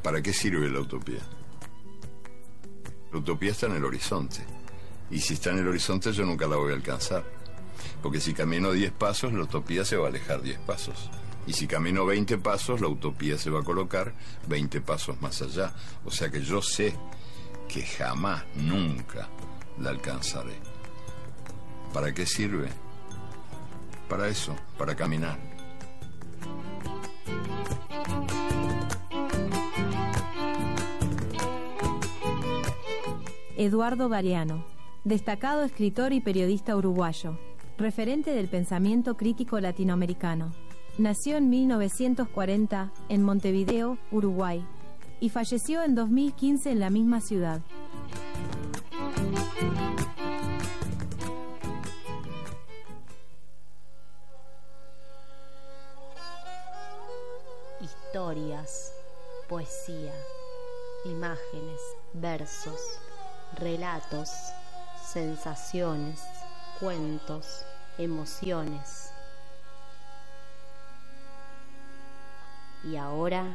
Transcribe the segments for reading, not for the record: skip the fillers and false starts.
¿Para qué sirve la utopía? La utopía está en el horizonte. Y si está en el horizonte, yo nunca la voy a alcanzar. Porque si camino 10 pasos, la utopía se va a alejar 10 pasos. Y si camino 20 pasos, la utopía se va a colocar 20 pasos más allá. O sea que yo sé que jamás, nunca la alcanzaré. ¿Para qué sirve? Para eso, para caminar. Eduardo Galeano, destacado escritor y periodista uruguayo, referente del pensamiento crítico latinoamericano. Nació en 1940 en Montevideo, Uruguay, y falleció en 2015 en la misma ciudad. Historias, poesía, imágenes, versos, relatos, sensaciones, cuentos, emociones. Y ahora,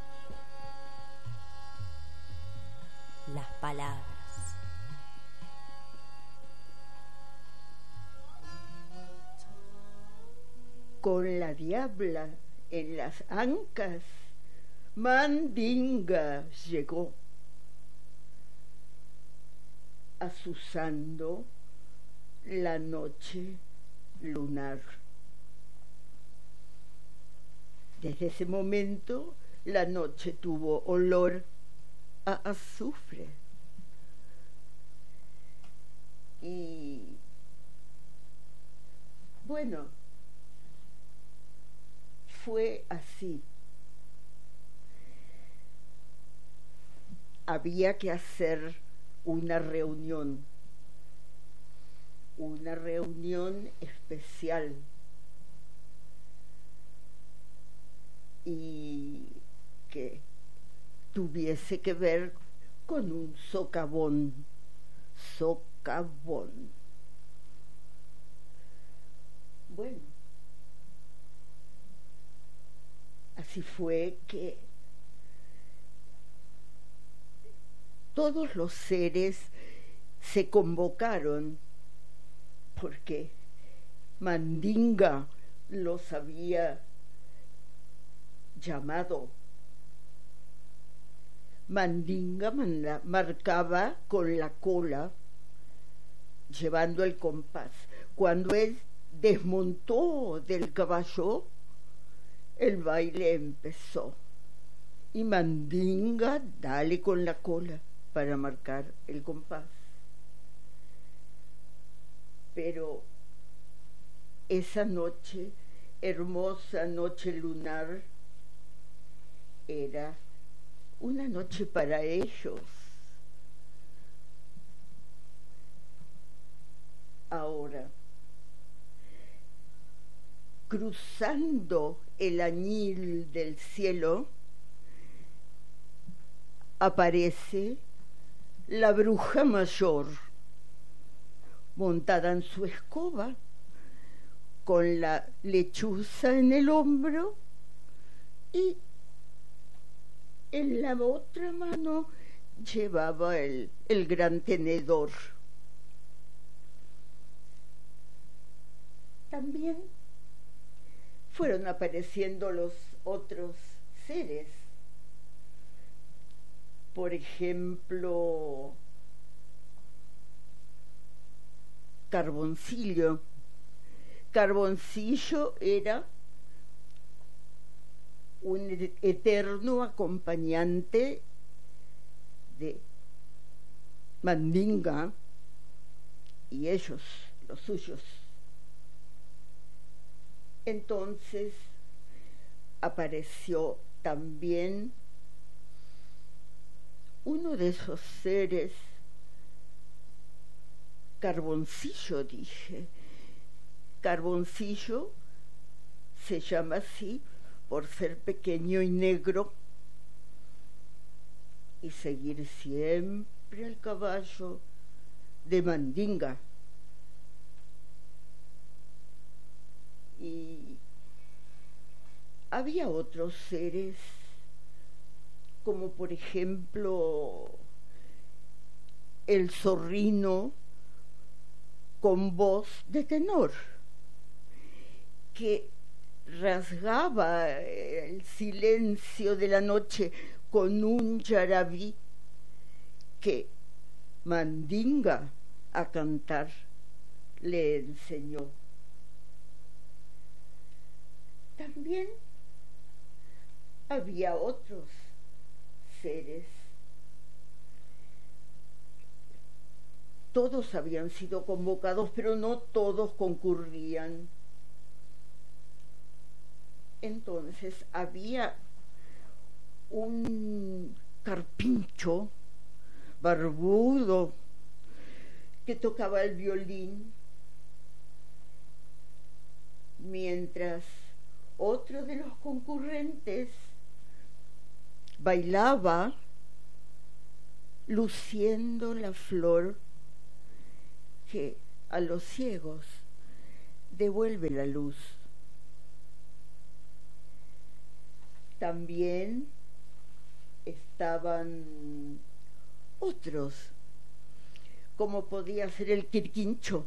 las palabras. Con la diabla en las ancas, Mandinga llegó, azuzando la noche lunar. Desde ese momento, la noche tuvo olor a azufre. Y bueno, fue así. Había que hacer una reunión especial, y que tuviese que ver con un socavón. Bueno, así fue que todos los seres se convocaron, porque Mandinga los había llamado. Mandinga marcaba con la cola, llevando el compás. Cuando él desmontó del caballo, el baile empezó. Y Mandinga, dale con la cola para marcar el compás. Pero esa noche, hermosa noche lunar, era una noche para ellos. Ahora, cruzando el añil del cielo, aparece la bruja mayor, montada en su escoba, con la lechuza en el hombro y en la otra mano llevaba el gran tenedor. También fueron apareciendo los otros seres. Por ejemplo, Carboncillo. Carboncillo era un eterno acompañante de Mandinga y ellos, los suyos. Entonces apareció también uno de esos seres, Carboncillo, dije. Carboncillo se llama así por ser pequeño y negro y seguir siempre al caballo de Mandinga. Y había otros seres como por ejemplo el zorrino con voz de tenor, que rasgaba el silencio de la noche con un yarabí que Mandinga a cantar le enseñó. También había otros seres. Todos habían sido convocados, pero no todos concurrían. Entonces había un carpincho barbudo que tocaba el violín, mientras otro de los concurrentes bailaba luciendo la flor que a los ciegos devuelve la luz. También estaban otros, como podía ser el Quirquincho,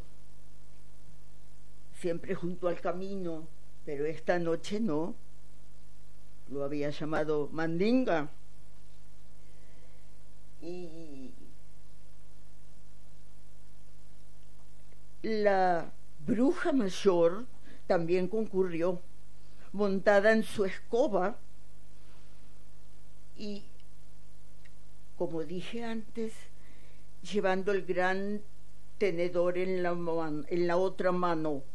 siempre junto al camino, pero esta noche no, lo había llamado Mandinga. Y la bruja mayor también concurrió, montada en su escoba, y, como dije antes, llevando el gran tenedor en la otra mano,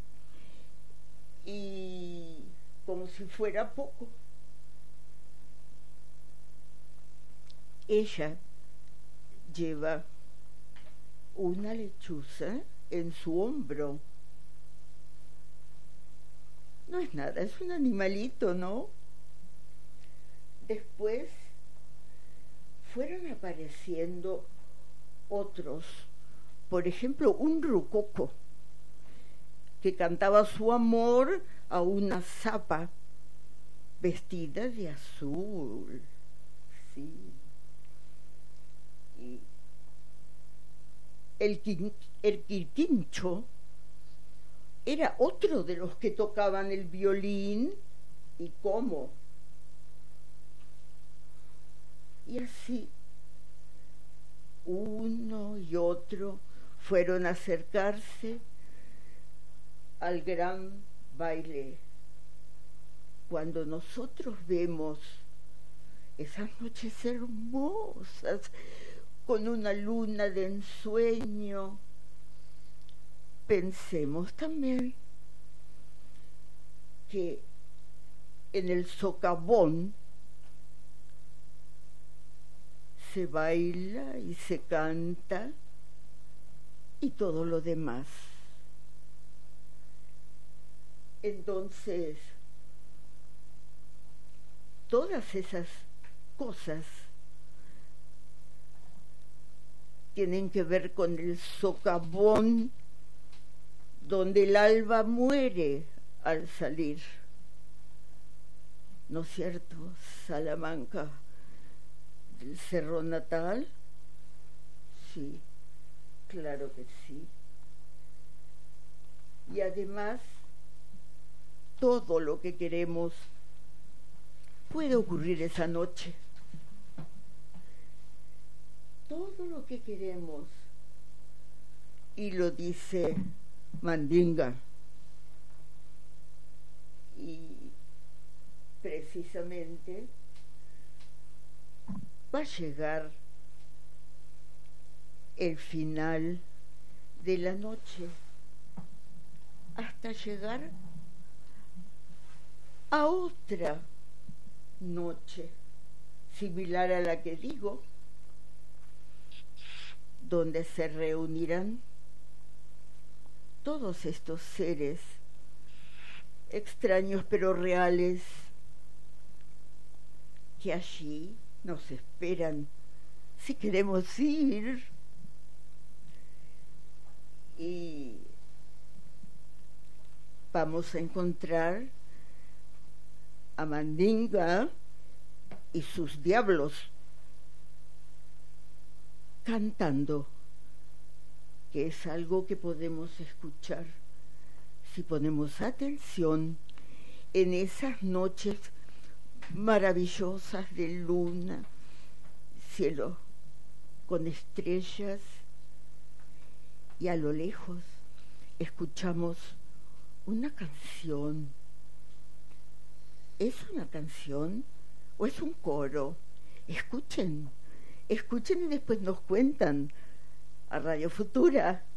y como si fuera poco, ella lleva una lechuza en su hombro. No es nada, es un animalito, ¿no? Después fueron apareciendo otros, por ejemplo, un rucoco que cantaba su amor a una zapa vestida de azul, sí. Y el Quirquincho era otro de los que tocaban el violín, y cómo. Y así, uno y otro fueron a acercarse al gran baile. Cuando nosotros vemos esas noches hermosas, con una luna de ensueño, pensemos también que en el socavón se baila y se canta y todo lo demás. Entonces, todas esas cosas tienen que ver con el socavón donde el alba muere al salir. ¿No es cierto, Salamanca? ¿Del Cerro Natal? Sí, claro que sí. Y además, todo lo que queremos puede ocurrir esa noche. Todo lo que queremos. Y lo dice Mandinga. Y precisamente va a llegar el final de la noche, hasta llegar a otra noche similar a la que digo, donde se reunirán todos estos seres extraños pero reales que allí nos esperan si queremos ir. Y vamos a encontrar a Mandinga y sus diablos cantando, que es algo que podemos escuchar si ponemos atención en esas noches maravillosas de luna, cielo con estrellas, y a lo lejos escuchamos una canción. ¿Es una canción o es un coro? Escuchen y después nos cuentan a Radio Futura.